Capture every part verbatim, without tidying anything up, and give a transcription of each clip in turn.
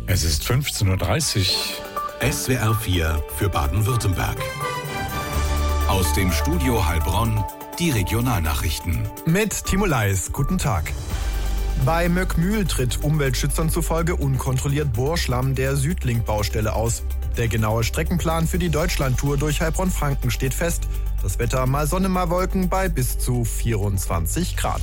Es ist fünfzehn Uhr dreißig. S W R vier für Baden-Württemberg. Aus dem Studio Heilbronn die Regionalnachrichten. Mit Timo Leis, guten Tag. Bei Möckmühl tritt Umweltschützern zufolge unkontrolliert Bohrschlamm der Südlink-Baustelle aus. Der genaue Streckenplan für die Deutschlandtour durch Heilbronn-Franken steht fest. Das Wetter mal Sonne, mal Wolken bei bis zu vierundzwanzig Grad.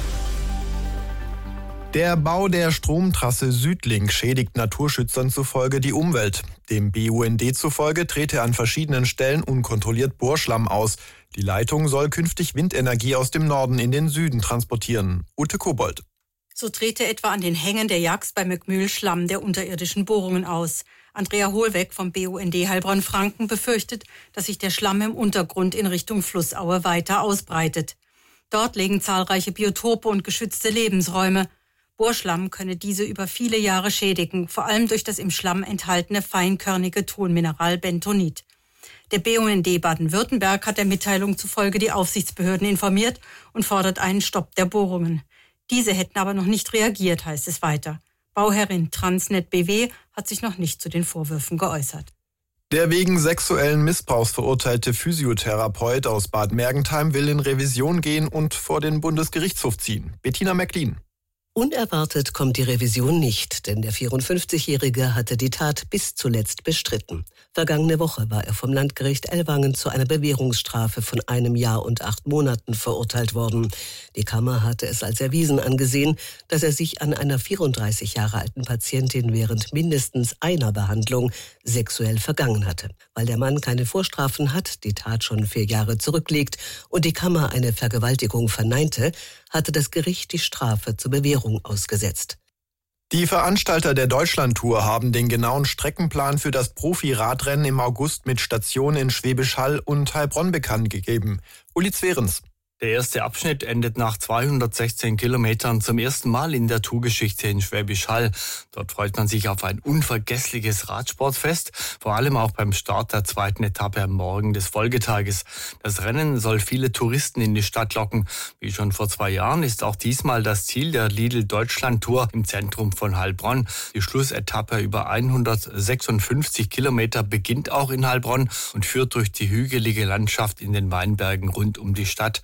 Der Bau der Stromtrasse Südlink schädigt Naturschützern zufolge die Umwelt. Dem B U N D zufolge trete an verschiedenen Stellen unkontrolliert Bohrschlamm aus. Die Leitung soll künftig Windenergie aus dem Norden in den Süden transportieren. Ute Kobold. So trete etwa an den Hängen der Jagst bei Möckmühl Schlamm der unterirdischen Bohrungen aus. Andrea Hohlweg vom B U N D Heilbronn-Franken befürchtet, dass sich der Schlamm im Untergrund in Richtung Flussaue weiter ausbreitet. Dort liegen zahlreiche Biotope und geschützte Lebensräume. Bohrschlamm könne diese über viele Jahre schädigen, vor allem durch das im Schlamm enthaltene feinkörnige Tonmineral Bentonit. Der B U N D Baden-Württemberg hat der Mitteilung zufolge die Aufsichtsbehörden informiert und fordert einen Stopp der Bohrungen. Diese hätten aber noch nicht reagiert, heißt es weiter. Bauherrin Transnet B W hat sich noch nicht zu den Vorwürfen geäußert. Der wegen sexuellen Missbrauchs verurteilte Physiotherapeut aus Bad Mergentheim will in Revision gehen und vor den Bundesgerichtshof ziehen. Bettina Mecklin. Unerwartet kommt die Revision nicht, denn der vierundfünfzigjährige hatte die Tat bis zuletzt bestritten. Vergangene Woche war er vom Landgericht Ellwangen zu einer Bewährungsstrafe von einem Jahr und acht Monaten verurteilt worden. Die Kammer hatte es als erwiesen angesehen, dass er sich an einer vierunddreißig Jahre alten Patientin während mindestens einer Behandlung sexuell vergangen hatte. Weil der Mann keine Vorstrafen hat, die Tat schon vier Jahre zurückliegt und die Kammer eine Vergewaltigung verneinte, hatte das Gericht die Strafe zur Bewährung ausgesetzt. Die Veranstalter der Deutschlandtour haben den genauen Streckenplan für das Profi-Radrennen im August mit Stationen in Schwäbisch Hall und Heilbronn bekannt gegeben. Uli Zwerens. Der erste Abschnitt endet nach zweihundertsechzehn Kilometern zum ersten Mal in der Tourgeschichte in Schwäbisch Hall. Dort freut man sich auf ein unvergessliches Radsportfest, vor allem auch beim Start der zweiten Etappe am Morgen des Folgetages. Das Rennen soll viele Touristen in die Stadt locken. Wie schon vor zwei Jahren ist auch diesmal das Ziel der Lidl Deutschland Tour im Zentrum von Heilbronn. Die Schlussetappe über hundertsechsundfünfzig Kilometer beginnt auch in Heilbronn und führt durch die hügelige Landschaft in den Weinbergen rund um die Stadt.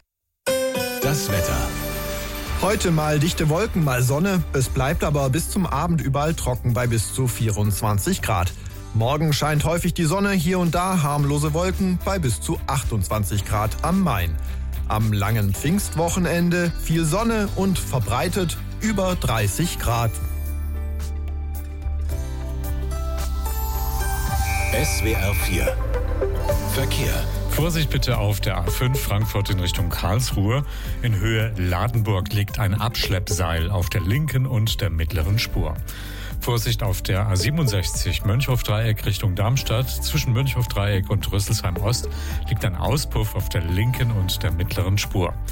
Das Wetter. Heute mal dichte Wolken, mal Sonne. Es bleibt aber bis zum Abend überall trocken bei bis zu vierundzwanzig Grad. Morgen scheint häufig die Sonne, hier und da harmlose Wolken bei bis zu achtundzwanzig Grad am Main. Am langen Pfingstwochenende viel Sonne und verbreitet über dreißig Grad. S W R vier Verkehr. Vorsicht bitte auf der A fünf Frankfurt in Richtung Karlsruhe. In Höhe Ladenburg liegt ein Abschleppseil auf der linken und der mittleren Spur. Vorsicht auf der A siebenundsechzig Mönchhof-Dreieck Richtung Darmstadt. Zwischen Mönchhof-Dreieck und Rüsselsheim Ost liegt ein Auspuff auf der linken und der mittleren Spur.